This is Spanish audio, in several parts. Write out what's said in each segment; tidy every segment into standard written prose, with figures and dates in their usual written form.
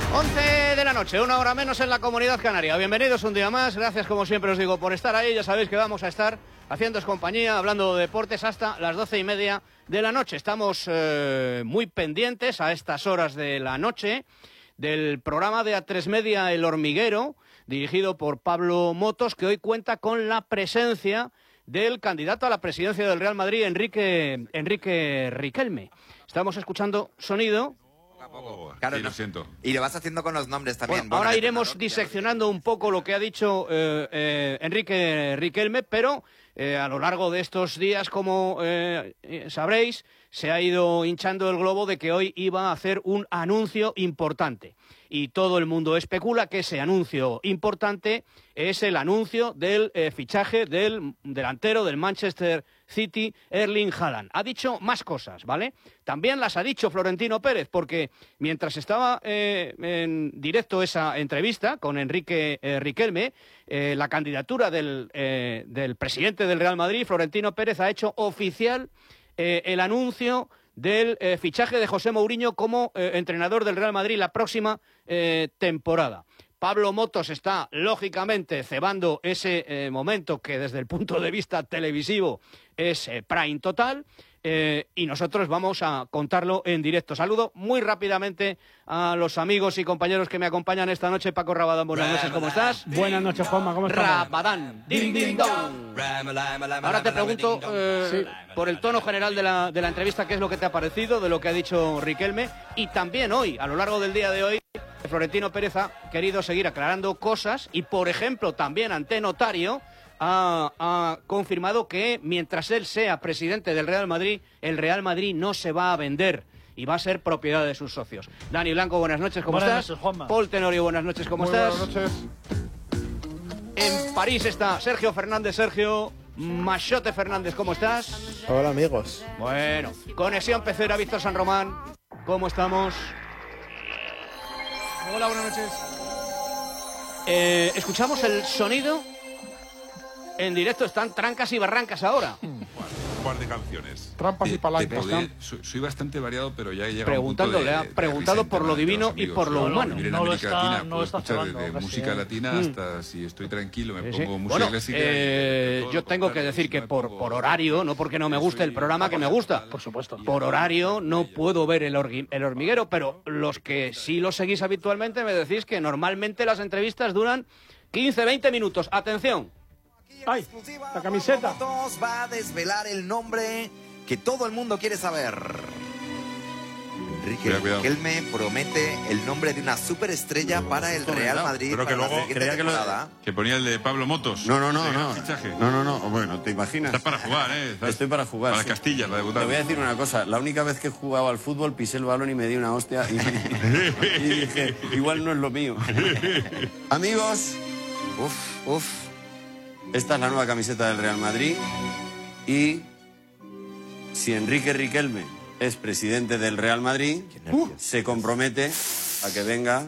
11 de la noche, una hora menos en la Comunidad Canaria. Bienvenidos un día más, gracias como siempre os digo por estar ahí. Ya sabéis que vamos a estar haciéndoos compañía, hablando de deportes hasta las 12:30 de la noche. Estamos muy pendientes a estas horas de la noche del programa de A3 Media El Hormiguero, dirigido por Pablo Motos, que hoy cuenta con la presencia del candidato a la presidencia del Real Madrid, Enrique Riquelme. Estamos escuchando sonido. Claro, sí, lo siento. Y lo vas haciendo con los nombres también. Bueno, ahora iremos diseccionando un poco lo que ha dicho Enrique Riquelme, pero a lo largo de estos días, como sabréis, se ha ido hinchando el globo de que hoy iba a hacer un anuncio importante. Y todo el mundo especula que ese anuncio importante es el anuncio del fichaje del delantero del Manchester City, Erling Haaland. Ha dicho más cosas, ¿vale? También las ha dicho Florentino Pérez, porque mientras estaba en directo esa entrevista con Enrique Riquelme, la candidatura del presidente del Real Madrid, Florentino Pérez, ha hecho oficial el anuncio del fichaje de José Mourinho como entrenador del Real Madrid la próxima temporada. Pablo Motos está, lógicamente, cebando ese momento que desde el punto de vista televisivo es prime total, y nosotros vamos a contarlo en directo. Saludo muy rápidamente a los amigos y compañeros que me acompañan esta noche. Paco Rabadán, buenas noches, ¿cómo estás? Buenas noches, Juanma, ¿cómo estás? Rabadán, din, din, don. Ahora te pregunto, por el tono general de la entrevista, ¿qué es lo que te ha parecido de lo que ha dicho Riquelme? Y también hoy, a lo largo del día de hoy, Florentino Pérez ha querido seguir aclarando cosas y, por ejemplo, también ante notario, ha confirmado que mientras él sea presidente del Real Madrid, el Real Madrid no se va a vender y va a ser propiedad de sus socios. Dani Blanco, buenas noches, ¿cómo estás? Buenas noches, Juanma. Paul Tenorio, buenas noches, ¿cómo estás? Buenas noches. En París está Sergio Fernández. Sergio Machote Fernández, ¿cómo estás? Hola, amigos. Bueno, Conexión Pecera, Víctor San Román, ¿cómo estamos? Hola, buenas noches. Escuchamos el sonido en directo. Están trancas y barrancas ahora. Un par de canciones. Trampas y palancas. Soy bastante variado, pero ya he llegado Preguntando, a un punto le ha preguntado por lo divino y por lo humano. Vivir en No lo América está- Latina, no lo puedo está escuchar cebando, desde casi. música latina hasta si estoy tranquilo me Sí. pongo música Bueno, clásica. yo tengo que decir que por horario, no porque no me guste el programa, que me gusta. Por supuesto. Por horario no puedo ver el hormiguero, pero los que sí lo seguís habitualmente me decís que normalmente las entrevistas duran 15-20 minutos. Atención. ¡Ay! La camiseta. Motos va a desvelar el nombre que todo el mundo quiere saber. Enrique Cuidado. Riquelme promete el nombre de una superestrella para el Real Madrid Pero que para luego la siguiente creía que lo- temporada. Que ponía el de Pablo Motos. No. De gran fichaje. No. Bueno, ¿te imaginas? Estás para jugar, ¿eh? Estoy para jugar. Para sí. Castilla, para debutar. Te voy a decir una cosa. La única vez que he jugado al fútbol pisé el balón y me di una hostia y dije, igual no es lo mío. Amigos, Uf. esta es la nueva camiseta del Real Madrid y si Enrique Riquelme es presidente del Real Madrid, se compromete a que venga.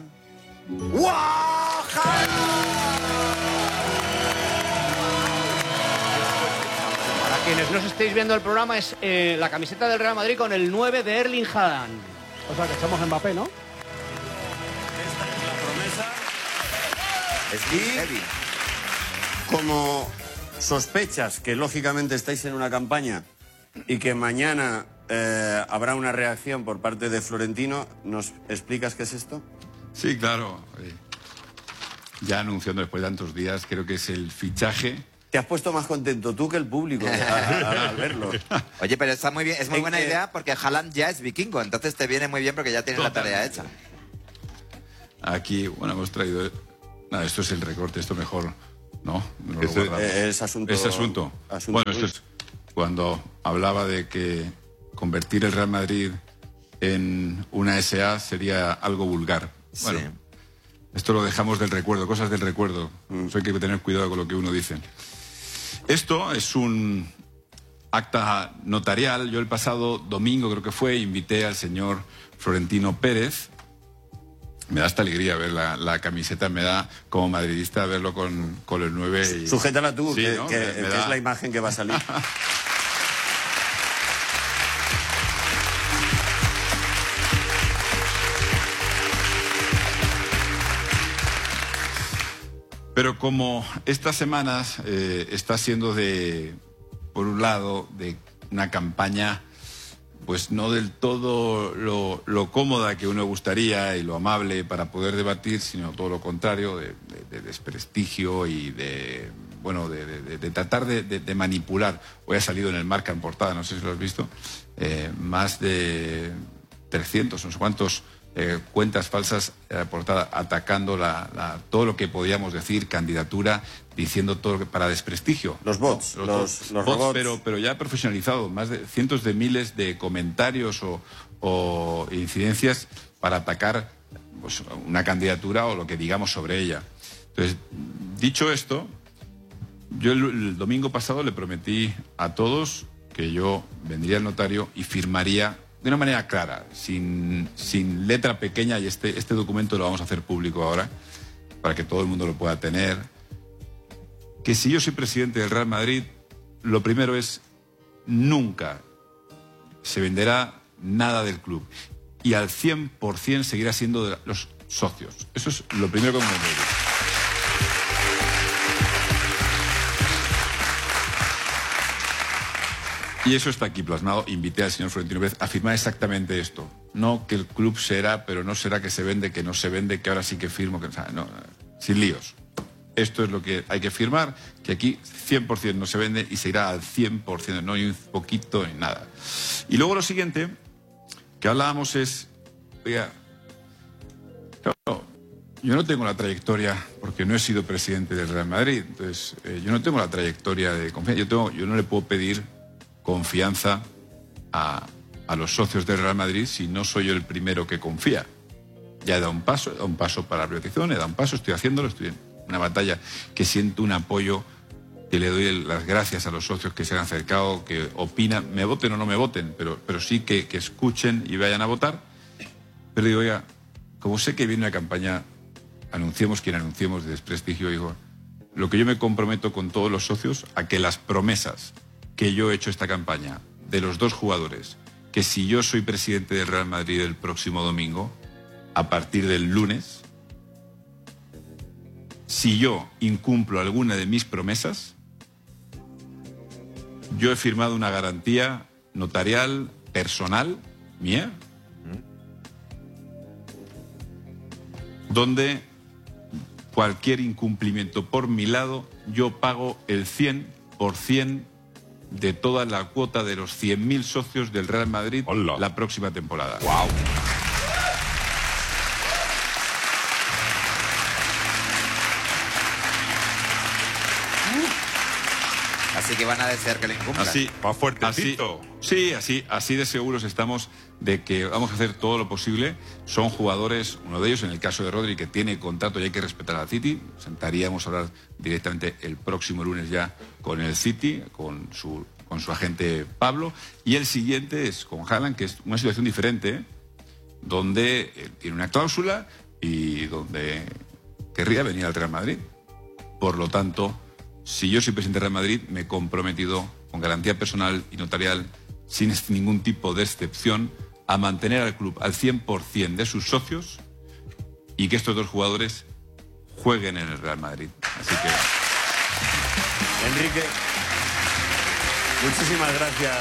Para quienes no estéis viendo el programa, es la camiseta del Real Madrid con el 9 de Erling Haaland. O sea, que echamos Mbappé, ¿no? Esta es la promesa. Es muy heavy. Como sospechas que lógicamente estáis en una campaña y que mañana habrá una reacción por parte de Florentino, ¿nos explicas qué es esto? Sí, claro. Ya anunciando después de tantos días, creo que es el fichaje. Te has puesto más contento tú que el público al verlo. Oye, pero está muy bien, es muy En buena que- idea porque Haaland ya es vikingo, entonces te viene muy bien porque ya tienes la tarea hecha. Aquí, bueno, hemos traído... Nada, esto es el recorte, esto mejor... No, no lo Ese- guardamos. es asunto- Ese asunto. asunto Bueno, esto tuyo. es cuando hablaba de que convertir el Real Madrid en una SA sería algo vulgar. Bueno, Sí. esto lo dejamos del recuerdo, cosas del recuerdo. Eso hay que tener cuidado con lo que uno dice. Esto es un acta notarial. Yo el pasado domingo, creo que fue, invité al señor Florentino Pérez. Me da esta alegría ver la camiseta, me da como madridista verlo con el 9. Y... Sujétala tú, Sí, que, ¿no? que- Me que da- es la imagen que va a salir. Pero como estas semanas está siendo por un lado, de una campaña pues no del todo lo cómoda que uno gustaría y lo amable para poder debatir, sino todo lo contrario, de desprestigio y de tratar de manipular. Hoy ha salido en el Marca en portada, no sé si lo has visto, más de 300, no sé cuántos cuentas falsas portada atacando todo lo que podíamos decir, candidatura, diciendo todo lo que, para desprestigio. Los bots, los bots, robots. pero ya profesionalizado, más de cientos de miles de comentarios o incidencias para atacar pues, una candidatura o lo que digamos sobre ella. Entonces, dicho esto, yo el domingo pasado le prometí a todos que yo vendría al notario y firmaría de una manera clara, sin letra pequeña, y este documento lo vamos a hacer público ahora, para que todo el mundo lo pueda tener, que si yo soy presidente del Real Madrid, lo primero es, nunca se venderá nada del club, y al 100% seguirá siendo de los socios. Eso es lo primero que me voy a decir. Y eso está aquí plasmado. Invité al señor Florentino Pérez a firmar exactamente esto. No que el club será, pero no será que se vende, que no se vende, que ahora sí que firmo, que no, sin líos. Esto es lo que hay que firmar, que aquí 100% no se vende y se irá al 100%, no hay un poquito ni nada. Y luego lo siguiente que hablábamos es, oiga, claro, yo no tengo la trayectoria, porque no he sido presidente del Real Madrid, entonces yo no tengo la trayectoria de confianza, yo no le puedo pedir confianza a los socios del Real Madrid si no soy yo el primero que confía. Ya he dado un paso para la privatización, he dado un paso, estoy haciéndolo, estoy en una batalla que siento un apoyo, que le doy las gracias a los socios que se han acercado, que opinan, me voten o no me voten, pero sí que escuchen y vayan a votar. Pero digo, oiga, como sé que viene una campaña, anunciemos quien anunciemos, de desprestigio, digo, lo que yo me comprometo con todos los socios a que las promesas que yo he hecho esta campaña de los dos jugadores, que si yo soy presidente del Real Madrid el próximo domingo, a partir del lunes, si yo incumplo alguna de mis promesas, yo he firmado una garantía notarial personal mía, donde cualquier incumplimiento por mi lado, yo pago el 100% de toda la cuota de los 100.000 socios del Real Madrid. ¡Hola! La próxima temporada. ¡Wow! Así que van a desear que le incumplan. Así, más fuertecito. Sí, así de seguros estamos de que vamos a hacer todo lo posible. Son jugadores, uno de ellos, en el caso de Rodri, que tiene contrato y hay que respetar al City. Sentaríamos a hablar directamente el próximo lunes ya con el City, con su agente Pablo. Y el siguiente es con Haaland, que es una situación diferente, donde tiene una cláusula y donde querría venir al Real Madrid. Por lo tanto, si yo soy presidente del Real Madrid, me he comprometido con garantía personal y notarial, sin ningún tipo de excepción, a mantener al club al 100% de sus socios y que estos dos jugadores jueguen en el Real Madrid. Así que... Enrique, muchísimas gracias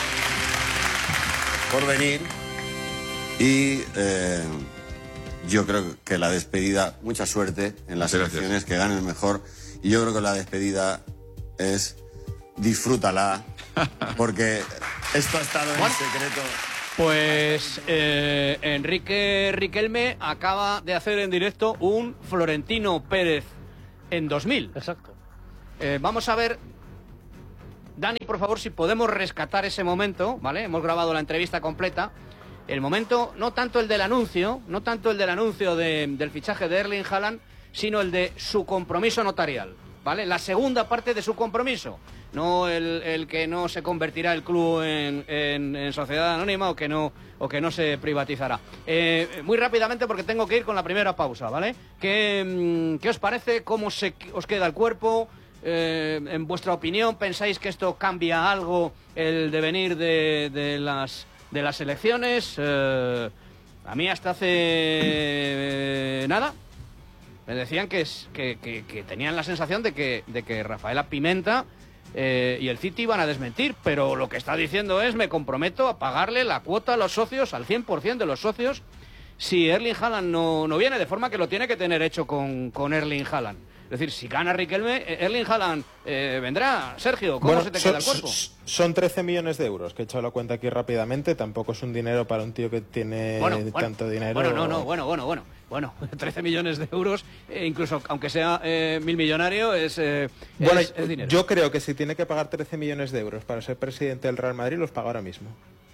por venir y yo creo que la despedida, mucha suerte en las elecciones, que gane el mejor, y yo creo que la despedida es disfrútala, porque esto ha estado en secreto. Pues Enrique Riquelme acaba de hacer en directo un Florentino Pérez en 2000. Exacto. Vamos a ver, Dani, por favor, si podemos rescatar ese momento, ¿vale? Hemos grabado la entrevista completa. El momento, no tanto el del anuncio, del fichaje de Erling Haaland, sino el de su compromiso notarial, ¿vale? La segunda parte de su compromiso, no el que no se convertirá el club en sociedad anónima o que no se privatizará. Muy rápidamente, porque tengo que ir con la primera pausa, ¿vale? ¿Qué os parece? ¿Cómo os queda el cuerpo? En vuestra opinión, ¿pensáis que esto cambia algo el devenir de las elecciones? A mí hasta hace nada Me decían que tenían la sensación de que Rafaela Pimenta y el City iban a desmentir, pero lo que está diciendo es: me comprometo a pagarle la cuota a los socios, al 100% de los socios, si Erling Haaland no viene, de forma que lo tiene que tener hecho con Erling Haaland. Es decir, si gana Riquelme, Erling Haaland vendrá. Sergio, ¿cómo se te queda el cuerpo? Son 13 millones de euros, que he echado la cuenta aquí rápidamente. Tampoco es un dinero para un tío que tiene tanto dinero. Bueno, 13 millones de euros, incluso aunque sea milmillonario, es dinero. Yo creo que si tiene que pagar 13 millones de euros para ser presidente del Real Madrid, los paga ahora mismo.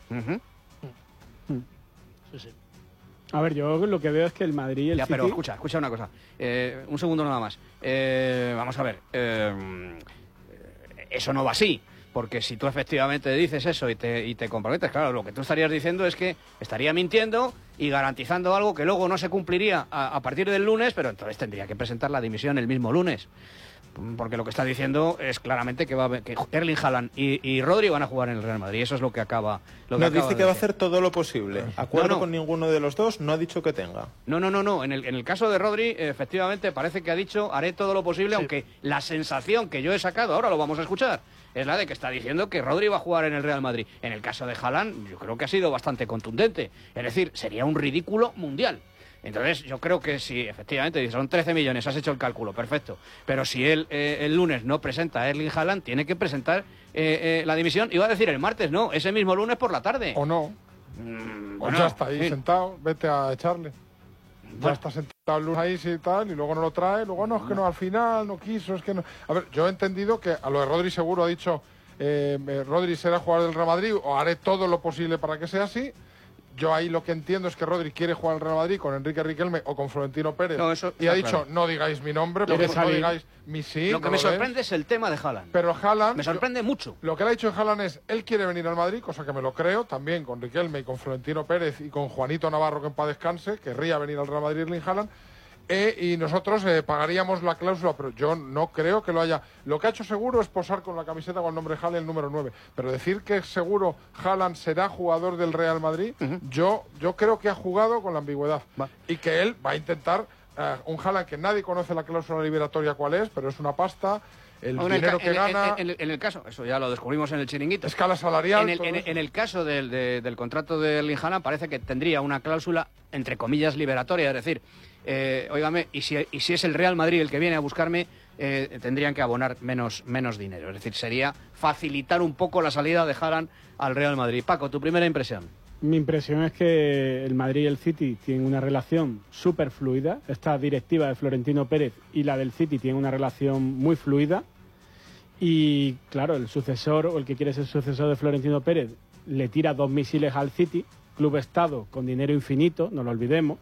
Sí. A ver, yo lo que veo es que el Madrid y el City... Pero escucha una cosa. Un segundo nada más. Vamos a ver. Eso no va así. Porque si tú efectivamente dices eso y te comprometes, claro, lo que tú estarías diciendo es que estaría mintiendo y garantizando algo que luego no se cumpliría a partir del lunes, pero entonces tendría que presentar la dimisión el mismo lunes. Porque lo que está diciendo es claramente que Erling Haaland y Rodri van a jugar en el Real Madrid. Eso es lo que acaba. Dice que va a hacer todo lo posible. Acuerdo con ninguno de los dos, no ha dicho que tenga. No. En el caso de Rodri, efectivamente, parece que ha dicho: haré todo lo posible, aunque la sensación que yo he sacado, ahora lo vamos a escuchar, es la de que está diciendo que Rodri va a jugar en el Real Madrid. En el caso de Haaland, yo creo que ha sido bastante contundente. Es decir, sería un ridículo mundial. Entonces, yo creo que si efectivamente son 13 millones, has hecho el cálculo, perfecto. Pero si él el lunes no presenta a Erling Haaland, tiene que presentar la dimisión. Iba a decir el martes, no, ese mismo lunes por la tarde. O no. Bueno, ya está ahí sentado, vete a echarle. Ya está sentado el lunes ahí y tal, y luego no lo trae. Luego no, es que no, al final no quiso, es que no. A ver, yo he entendido que a lo de Rodri seguro ha dicho: Rodri será jugador del Real Madrid, o haré todo lo posible para que sea así. Yo ahí lo que entiendo es que Rodri quiere jugar al Real Madrid con Enrique Riquelme o con Florentino Pérez. Y ha dicho: no digáis mi nombre, porque no digáis mi sí. Lo que me sorprende es el tema de Haaland. Pero Haaland... Me sorprende mucho. Lo que le ha dicho Haaland es: él quiere venir al Madrid, cosa que me lo creo, también con Riquelme y con Florentino Pérez y con Juanito Navarro, que en paz descanse, querría venir al Real Madrid Erling Haaland. Y nosotros pagaríamos la cláusula, pero yo no creo que lo haya. Lo que ha hecho seguro es posar con la camiseta con el nombre Haaland, el número 9. Pero decir que seguro Haaland será jugador del Real Madrid, yo creo que ha jugado con la ambigüedad. Y que él va a intentar un Haaland que nadie conoce la cláusula liberatoria cuál es, pero es una pasta. El dinero que gana... En el caso, eso ya lo descubrimos en el chiringuito. Escala salarial... En el caso del contrato de Erling Haaland parece que tendría una cláusula, entre comillas, liberatoria. Es decir, óigame, y si es el Real Madrid el que viene a buscarme, tendrían que abonar menos dinero. Es decir, sería facilitar un poco la salida de Haaland al Real Madrid. Paco, tu primera impresión. Mi impresión es que el Madrid y el City tienen una relación súper fluida. Esta directiva de Florentino Pérez y la del City tienen una relación muy fluida. Y claro, el sucesor, o el que quiere ser sucesor de Florentino Pérez, le tira 2 misiles al City, club Estado con dinero infinito, no lo olvidemos.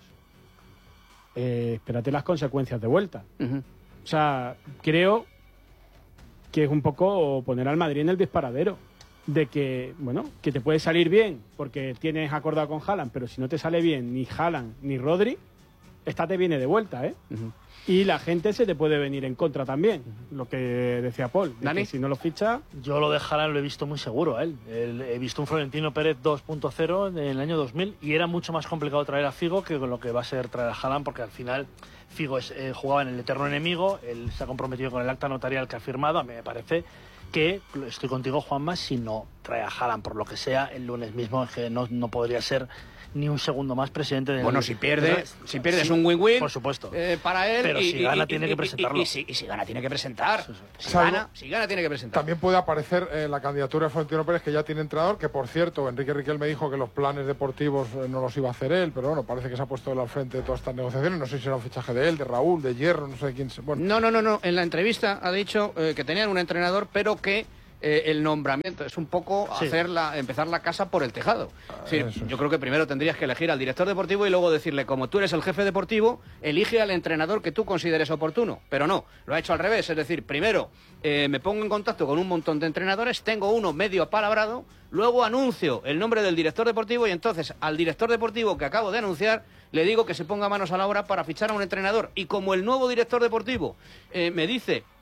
Espérate las consecuencias de vuelta. O sea, creo que es un poco poner al Madrid en el disparadero. De que, bueno, que te puede salir bien porque tienes acordado con Haaland, pero si no te sale bien ni Haaland ni Rodri, esta te viene de vuelta, ¿eh? Y la gente se te puede venir en contra también, lo que decía Paul. Dani, si no lo ficha... Yo lo de Haaland lo he visto muy seguro a él. He visto un Florentino Pérez 2.0 en el año 2000 y era mucho más complicado traer a Figo que con lo que va a ser traer a Haaland, porque al final Figo jugaba en el eterno enemigo, él se ha comprometido con el acta notarial que ha firmado. A mí me parece que, estoy contigo, Juanma, si no trae a Haaland por lo que sea el lunes mismo, es que no podría ser ni un segundo más presidente del... Bueno, si pierde es un win-win, por supuesto, para él. Pero si gana tiene que presentarlo. Y si gana tiene que presentar. Si gana tiene que presentar. También puede aparecer la candidatura de Florentino Pérez, que ya tiene entrenador, que por cierto, Enrique Riquelme dijo que los planes deportivos no los iba a hacer él, pero bueno, parece que se ha puesto él al frente de todas estas negociaciones. No sé si será un fichaje de él, de Raúl, de Hierro, no sé de quién. Bueno. No. En la entrevista ha dicho que tenían un entrenador, pero que el nombramiento es un poco empezar la casa por el tejado. Sí, yo creo que primero tendrías que elegir al director deportivo y luego decirle: como tú eres el jefe deportivo, elige al entrenador que tú consideres oportuno. Pero no, lo ha hecho al revés. Es decir, primero me pongo en contacto con un montón de entrenadores, tengo uno medio apalabrado, luego anuncio el nombre del director deportivo y entonces al director deportivo que acabo de anunciar le digo que se ponga manos a la obra para fichar a un entrenador. Y como el nuevo director deportivo me dice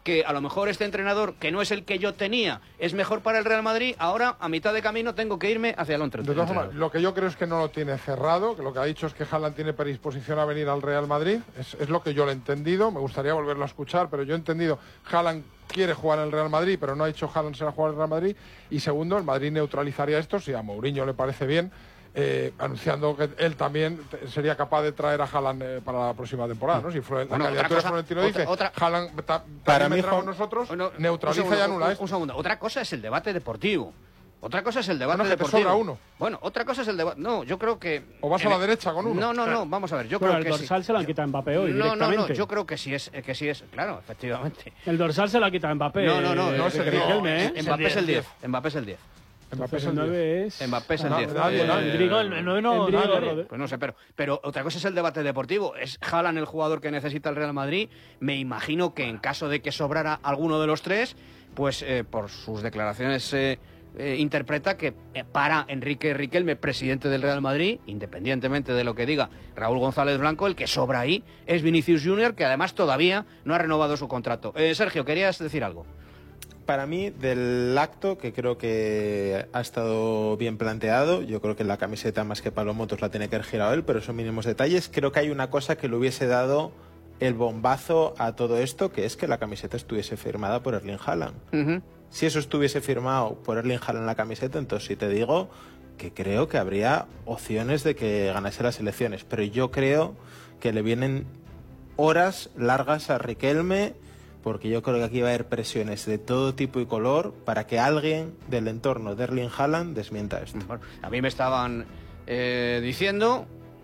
que a lo mejor este entrenador, que no es el que yo tenía, es mejor para el Real Madrid, ahora a mitad de camino tengo que irme hacia el otro. De todas formas, lo que yo creo es que no lo tiene cerrado, que lo que ha dicho es que Haaland tiene predisposición a venir al Real Madrid, es lo que yo le he entendido, me gustaría volverlo a escuchar, pero yo he entendido, Haaland quiere jugar en el Real Madrid, pero no ha dicho Haaland será jugar en el Real Madrid, y segundo, el Madrid neutralizaría esto, si a Mourinho le parece bien, anunciando que él también sería capaz de traer a Haaland para la próxima temporada, ¿no? Si la candidatura de Florentino dice, Haaland también vendrá con nosotros, neutraliza y anula esto. Un segundo, otra cosa es el debate deportivo. Otra cosa es el debate deportivo. Te sobra uno. Bueno, otra cosa es el debate. No, yo creo que... ¿O vas a la derecha con uno? No, vamos a ver, yo creo que el dorsal se lo han quitado a Mbappé hoy directamente. No, yo creo que sí es, claro, efectivamente. El dorsal se lo ha quitado a Mbappé. No, es el 10. Mbappé es el 10. Mbappé es el 10. Mbappé es el 9 Mbappé es el 10. El 9 no. Pues no sé, pero otra cosa es el debate deportivo. ¿Es Haaland el jugador que necesita el Real Madrid? Me imagino que en caso de que sobrara alguno de los tres, pues por sus declaraciones interpreta que para Enrique Riquelme, presidente del Real Madrid, independientemente de lo que diga Raúl González Blanco, el que sobra ahí es Vinicius Junior, que además todavía no ha renovado su contrato. Sergio, ¿querías decir algo? Para mí, del acto, que creo que ha estado bien planteado, yo creo que la camiseta más que palomotos la tiene que haber girado él, pero son mínimos detalles. Creo que hay una cosa que le hubiese dado el bombazo a todo esto, que es que la camiseta estuviese firmada por Erling Haaland. Si eso estuviese firmado por Erling Haaland la camiseta, entonces sí te digo que creo que habría opciones de que ganase las elecciones, pero yo creo que le vienen horas largas a Riquelme, porque yo creo que aquí va a haber presiones de todo tipo y color para que alguien del entorno de Erling Haaland desmienta esto. Bueno, a mí me estaban diciendo,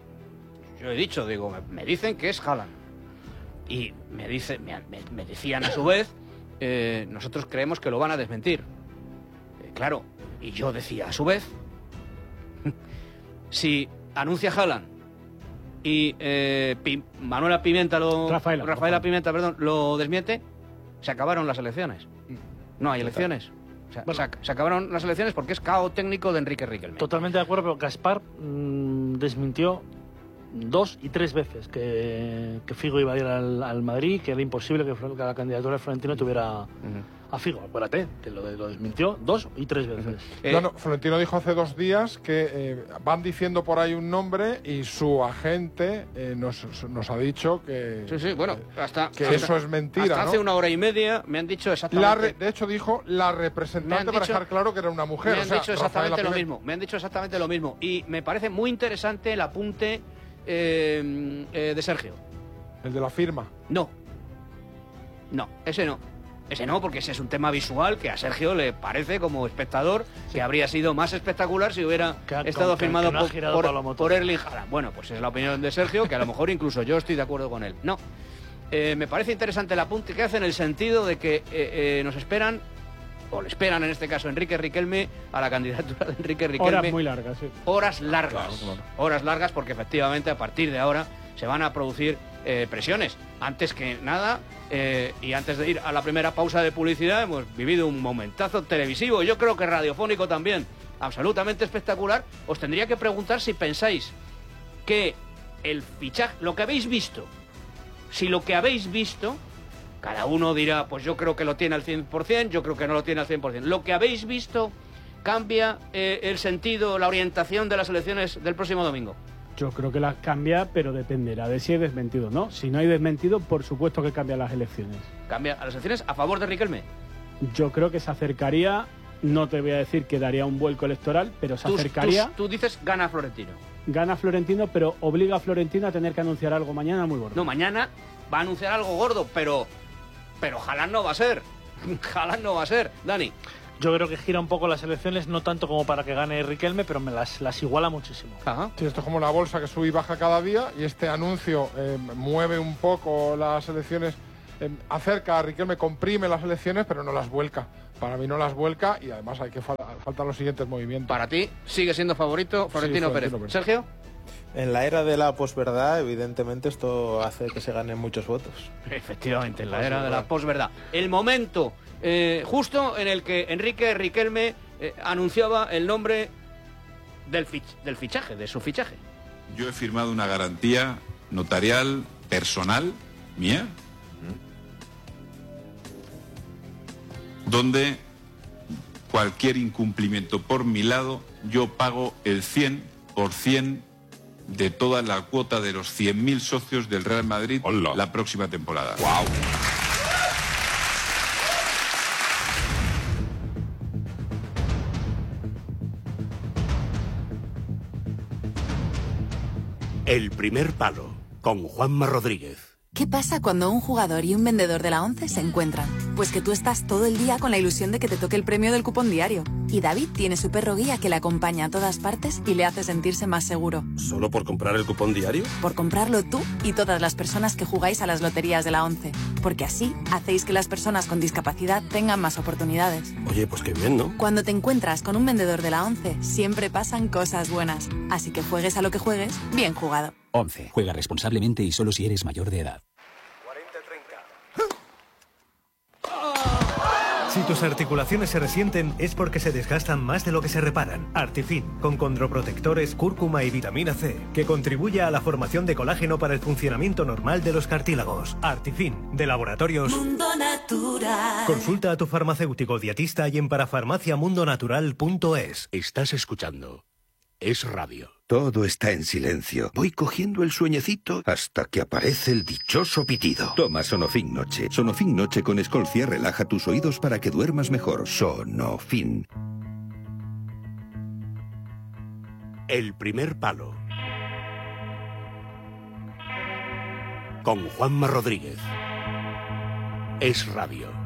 yo he dicho, digo, me dicen que es Haaland. Y me decían a su vez, nosotros creemos que lo van a desmentir. Claro, y yo decía a su vez, si anuncia Haaland y Rafaela Pimenta, perdón, lo desmiente, se acabaron las elecciones. No hay elecciones. O sea, se acabaron las elecciones porque es caos técnico de Enrique Riquelme. Totalmente de acuerdo, pero Gaspar desmintió 2 y 3 veces que Figo iba a ir al Madrid, que era imposible que la candidatura de Florentino tuviera a Figo. Acuérdate, que lo desmintió 2 y 3 veces. Florentino dijo hace 2 días que van diciendo por ahí un nombre y su agente nos ha dicho que, que eso es mentira. Hasta hace 1 hora y media me han dicho exactamente... de hecho dijo la representante para dejar claro que era una mujer. Me han dicho exactamente lo mismo. Me han dicho exactamente lo mismo. Y me parece muy interesante el apunte de Sergio. ¿El de la firma? No, ese no. Ese no, porque ese es un tema visual que a Sergio le parece, como espectador, que habría sido más espectacular si hubiera estado firmado por Erling Haaland. Bueno, pues es la opinión de Sergio, que a lo mejor incluso yo estoy de acuerdo con él. No, me parece interesante el apunte que hace en el sentido de que nos esperan, o le esperan en este caso Enrique Riquelme, a la candidatura de Enrique Riquelme. Horas muy largas, sí. Horas largas. Claro. Horas largas, porque efectivamente a partir de ahora se van a producir presiones. Antes que nada, y antes de ir a la primera pausa de publicidad, hemos vivido un momentazo televisivo, yo creo que radiofónico también, absolutamente espectacular. Os tendría que preguntar si pensáis que el fichaje, lo que habéis visto, si lo que habéis visto, cada uno dirá, pues yo creo que lo tiene al 100%, yo creo que no lo tiene al 100%. Lo que habéis visto cambia el sentido, la orientación de las elecciones del próximo domingo. Yo creo que las cambia, pero dependerá de si hay desmentido o no. Si no hay desmentido, por supuesto que cambia las elecciones. ¿Cambia a las elecciones a favor de Riquelme? Yo creo que se acercaría, no te voy a decir que daría un vuelco electoral, pero se acercaría... Tú dices gana Florentino. Gana Florentino, pero obliga a Florentino a tener que anunciar algo mañana muy gordo. No, mañana va a anunciar algo gordo, pero Haaland no va a ser. Haaland no va a ser. Dani. Yo creo que gira un poco las elecciones, no tanto como para que gane Riquelme, pero me las iguala muchísimo. Ajá. Sí, esto es como la bolsa que sube y baja cada día, y este anuncio mueve un poco las elecciones, acerca a Riquelme, comprime las elecciones, pero no las vuelca. Para mí no las vuelca, y además hay que faltan los siguientes movimientos. Para ti sigue siendo favorito Florentino Pérez. ¿Sergio? En la era de la posverdad, evidentemente, esto hace que se ganen muchos votos. Efectivamente, en la era de la posverdad. El momento justo en el que Enrique Riquelme anunciaba el nombre del fichaje, de su fichaje. Yo he firmado una garantía notarial personal mía donde cualquier incumplimiento por mi lado, yo pago el 100% de toda la cuota de los 100.000 socios del Real Madrid la próxima temporada. ¡Wow! El primer palo, con Juanma Rodríguez. ¿Qué pasa cuando un jugador y un vendedor de la ONCE se encuentran? Pues que tú estás todo el día con la ilusión de que te toque el premio del cupón diario. Y David tiene su perro guía que le acompaña a todas partes y le hace sentirse más seguro. ¿Solo por comprar el cupón diario? Por comprarlo tú y todas las personas que jugáis a las loterías de la ONCE. Porque así hacéis que las personas con discapacidad tengan más oportunidades. Oye, pues qué bien, ¿no? Cuando te encuentras con un vendedor de la ONCE, siempre pasan cosas buenas. Así que juegues a lo que juegues, bien jugado. 11. Juega responsablemente y solo si eres mayor de edad. Si tus articulaciones se resienten es porque se desgastan más de lo que se reparan. Artifin, con condroprotectores, cúrcuma y vitamina C, que contribuye a la formación de colágeno para el funcionamiento normal de los cartílagos. Artifin, de Laboratorios Mundo Natural. Consulta a tu farmacéutico dietista y en parafarmaciamundonatural.es. Estás escuchando Es Radio. Todo está en silencio. Voy cogiendo el sueñecito hasta que aparece el dichoso pitido. Toma Sonofin Noche. Sonofin Noche con Escolcia relaja tus oídos para que duermas mejor. Sonofin. El primer palo. Con Juanma Rodríguez. Es Radio.